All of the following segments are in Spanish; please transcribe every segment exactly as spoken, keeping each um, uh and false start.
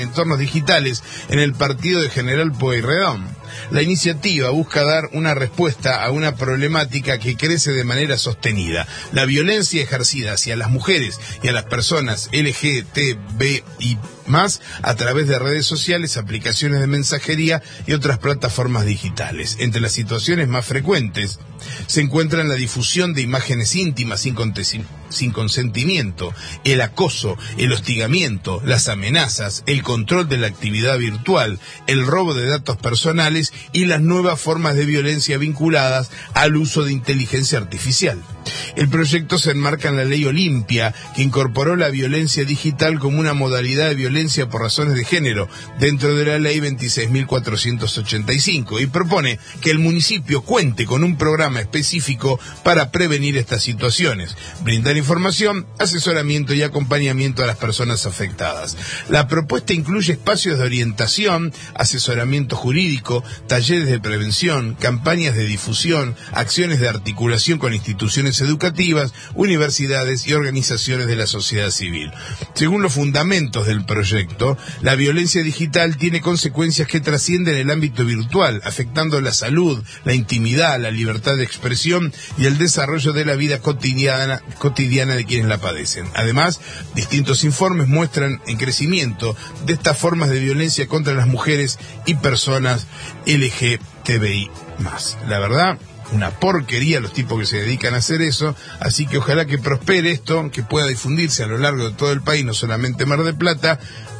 entornos digitales en el partido de General Pueyrredón. La iniciativa busca dar una respuesta a una problemática que crece de manera sostenida: la violencia ejercida hacia las mujeres y a las personas L G T B I más a través de redes sociales, aplicaciones de mensajería y otras plataformas digitales. Entre las situaciones más frecuentes se encuentran la difusión de imágenes íntimas sin, sin consentimiento, el acoso, el hostigamiento, las amenazas, el control de la actividad virtual, el robo de datos personales y las nuevas formas de violencia vinculadas al uso de inteligencia artificial. El proyecto se enmarca en la Ley Olimpia, que incorporó la violencia digital como una modalidad de violencia por razones de género dentro de la Ley veintiséis mil cuatrocientos ochenta y cinco, y propone que el municipio cuente con un programa específico para prevenir estas situaciones, brindar información, asesoramiento y acompañamiento a las personas afectadas. La propuesta incluye espacios de orientación, asesoramiento jurídico, talleres de prevención, campañas de difusión, acciones de articulación con instituciones educativas, universidades y organizaciones de la sociedad civil. Según los fundamentos del proyecto, la violencia digital tiene consecuencias que trascienden el ámbito virtual, afectando la salud, la intimidad, la libertad de expresión y el desarrollo de la vida cotidiana, cotidiana de quienes la padecen. Además, distintos informes muestran en crecimiento de estas formas de violencia contra las mujeres y personas L G T B I más. La verdad, una porquería los tipos que se dedican a hacer eso, así que ojalá que prospere esto, que pueda difundirse a lo largo de todo el país, no solamente Mar del Plata,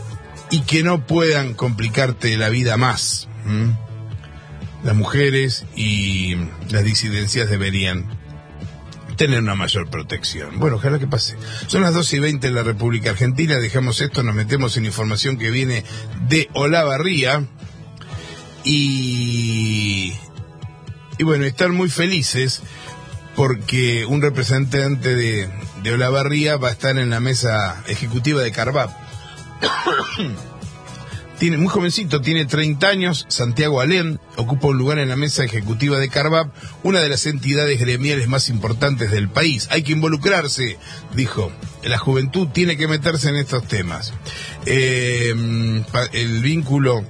y que no puedan complicarte la vida más. ¿Mm? Las mujeres y las disidencias deberían tener una mayor protección. Bueno, ojalá que pase. Son las doce y veinte en la República Argentina, dejamos esto, nos metemos en información que viene de Olavarría, y... Y bueno, están muy felices porque un representante de, de Olavarría va a estar en la mesa ejecutiva de Carvap. Tiene, muy jovencito, tiene treinta años, Santiago Alem, ocupa un lugar en la mesa ejecutiva de Carvap, una de las entidades gremiales más importantes del país. Hay que involucrarse, dijo. La juventud tiene que meterse en estos temas. Eh, el vínculo...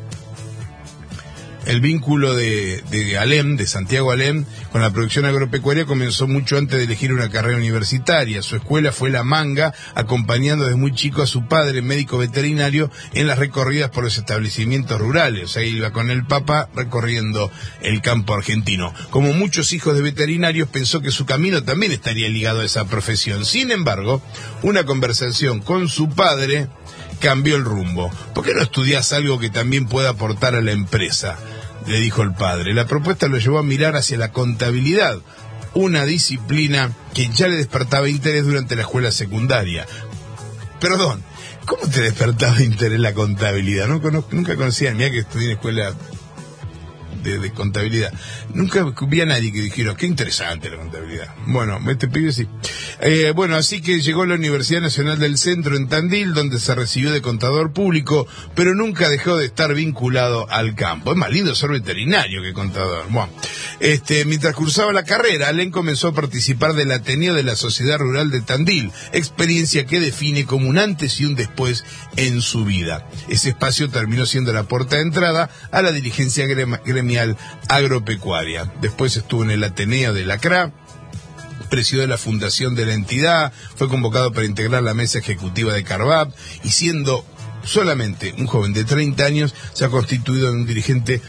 El vínculo de, de Alem, de Santiago Alem, con la producción agropecuaria comenzó mucho antes de elegir una carrera universitaria. Su escuela fue La Manga, acompañando desde muy chico a su padre, médico veterinario, en las recorridas por los establecimientos rurales. O sea, iba con el papá recorriendo el campo argentino. Como muchos hijos de veterinarios, pensó que su camino también estaría ligado a esa profesión. Sin embargo, una conversación con su padre cambió el rumbo. ¿Por qué no estudias algo que también pueda aportar a la empresa?, le dijo el padre. La propuesta lo llevó a mirar hacia la contabilidad, una disciplina que ya le despertaba interés durante la escuela secundaria. Perdón, ¿cómo te despertaba interés la contabilidad? No conozco, nunca conocía, mira que estudié en escuela de, de contabilidad. Nunca vi a nadie que dijera, qué interesante la contabilidad. Bueno, este pibe sí. Eh, bueno, así que llegó a la Universidad Nacional del Centro en Tandil, donde se recibió de contador público, pero nunca dejó de estar vinculado al campo. Es más lindo ser veterinario que contador. Bueno, este, mientras cursaba la carrera, Alem comenzó a participar del Ateneo de la Sociedad Rural de Tandil, experiencia que define como un antes y un después en su vida. Ese espacio terminó siendo la puerta de entrada a la dirigencia gremial agropecuaria. Después estuvo en el Ateneo de la C R A, presidió la fundación de la entidad, fue convocado para integrar la mesa ejecutiva de Carvap, y siendo solamente un joven de treinta años, se ha constituido en un dirigente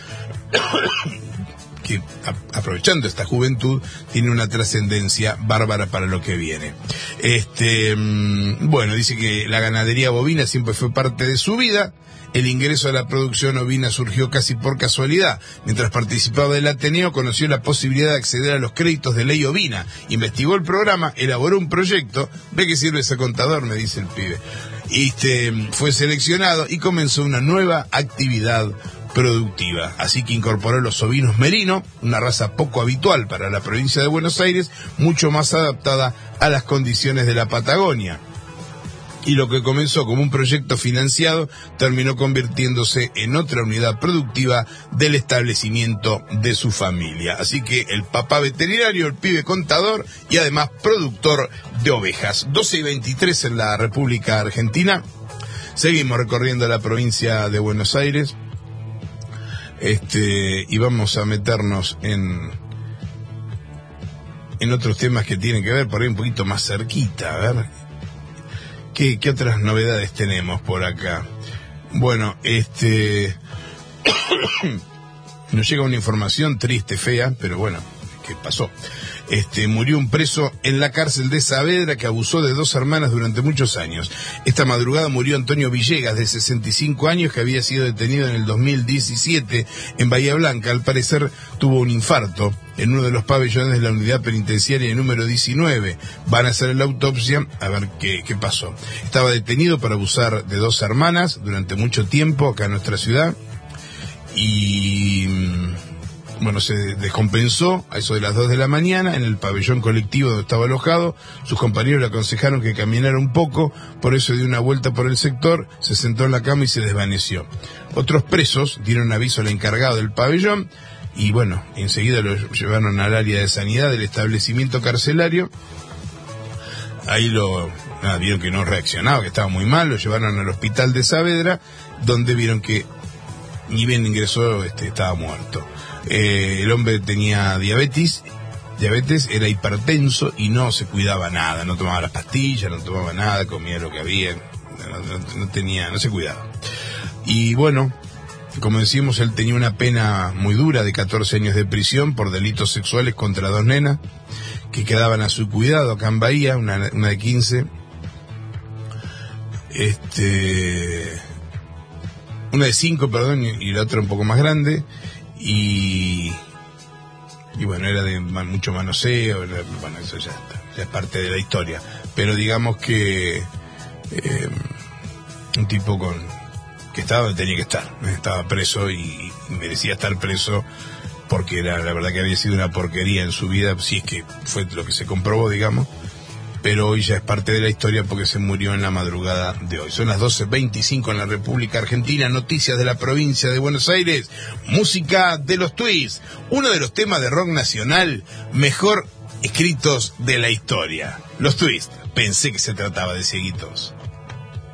que, a, aprovechando esta juventud, tiene una trascendencia bárbara para lo que viene. Este, bueno, dice que la ganadería bovina siempre fue parte de su vida. El ingreso a la producción ovina surgió casi por casualidad. Mientras participaba del Ateneo, conoció la posibilidad de acceder a los créditos de ley ovina. Investigó el programa, elaboró un proyecto. Ve que sirve ese contador, me dice el pibe. Y este, fue seleccionado y comenzó una nueva actividad productiva. Así que incorporó los ovinos merino, una raza poco habitual para la provincia de Buenos Aires, mucho más adaptada a las condiciones de la Patagonia. Y lo que comenzó como un proyecto financiado terminó convirtiéndose en otra unidad productiva del establecimiento de su familia. Así que el papá veterinario, el pibe contador y además productor de ovejas. doce y veintitrés en la República Argentina. Seguimos recorriendo la provincia de Buenos Aires. Este, y vamos a meternos en, en otros temas que tienen que ver por ahí un poquito más cerquita, a ver. ¿Qué, qué otras novedades tenemos por acá? Bueno, este, nos llega una información triste, fea, pero bueno, ¿qué pasó? Este, murió un preso en la cárcel de Saavedra que abusó de dos hermanas durante muchos años. Esta madrugada murió Antonio Villegas, de sesenta y cinco años, que había sido detenido en el dos mil diecisiete en Bahía Blanca. Al parecer tuvo un infarto en uno de los pabellones de la unidad penitenciaria número diecinueve. Van a hacer la autopsia a ver qué, qué pasó. Estaba detenido por abusar de dos hermanas durante mucho tiempo acá en nuestra ciudad. Y bueno, se descompensó a eso de las dos de la mañana en el pabellón colectivo donde estaba alojado. Sus compañeros le aconsejaron que caminara un poco, por eso dio una vuelta por el sector, se sentó en la cama y se desvaneció. Otros presos dieron aviso al encargado del pabellón y bueno, enseguida lo llevaron al área de sanidad del establecimiento carcelario. Ahí lo nada, vieron que no reaccionaba, que estaba muy mal, lo llevaron al hospital de Saavedra, donde vieron que ni bien ingresó, este, estaba muerto. Eh, el hombre tenía diabetes, diabetes, era hipertenso y no se cuidaba nada, no tomaba las pastillas, no tomaba nada, comía lo que había, no, no, no tenía, no se cuidaba. Y bueno, como decimos, él tenía una pena muy dura de catorce años de prisión por delitos sexuales contra dos nenas que quedaban a su cuidado acá en Bahía, una, una de quince, este, una de cinco, perdón, y la otra un poco más grande. Y, y bueno, era de mucho manoseo, era, bueno, eso ya, está, ya es parte de la historia. Pero digamos que eh, un tipo con que estaba donde tenía que estar, estaba preso y merecía estar preso porque era, la verdad que había sido una porquería en su vida, si es que fue lo que se comprobó, digamos. Pero hoy ya es parte de la historia porque se murió en la madrugada de hoy. Son las doce veinticinco en la República Argentina. Noticias de la provincia de Buenos Aires. Música de los Twists. Uno de los temas de rock nacional mejor escritos de la historia. Los Twists. Pensé que se trataba de cieguitos.